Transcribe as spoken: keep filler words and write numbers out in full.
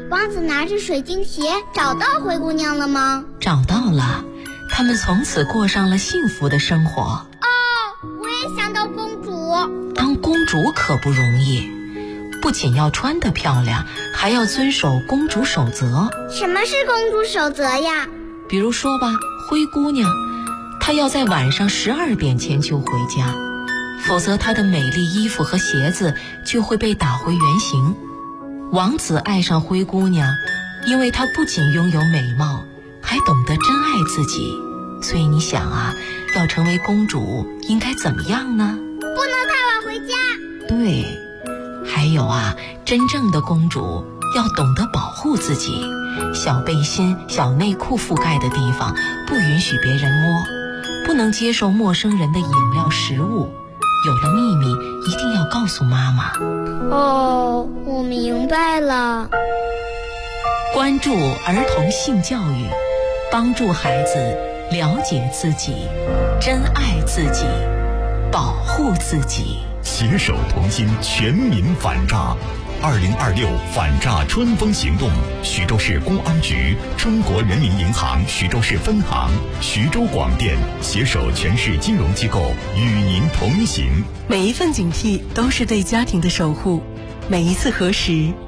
王子拿着水晶鞋找到灰姑娘了吗？ 找到了，他们从此过上了幸福的生活。 哦，我也想当公主。 当公主可不容易，不仅要穿得漂亮，还要遵守公主守则。 什么是公主守则呀？ 比如说吧，灰姑娘，她要在晚上十二点前就回家，否则她的美丽衣服和鞋子就会被打回原形。王子爱上灰姑娘，因为她不仅拥有美貌，还懂得珍爱自己。所以你想啊，要成为公主应该怎么样呢？ 不能太晚回家。 对，还有啊，真正的公主要懂得保护自己，小背心、小内裤覆盖的地方不允许别人摸，不能接受陌生人的饮料、食物。有了秘密一定要告诉妈妈。 哦，我明白了。 关注儿童性教育，帮助孩子了解自己，珍爱自己，保护自己。 携手同心，全民反诈。二零二六反诈春风行动，徐州市公安局、中国人民银行徐州市分行、徐州广电携手全市金融机构与您同行。 每一份警惕都是对家庭的守护，每一次核实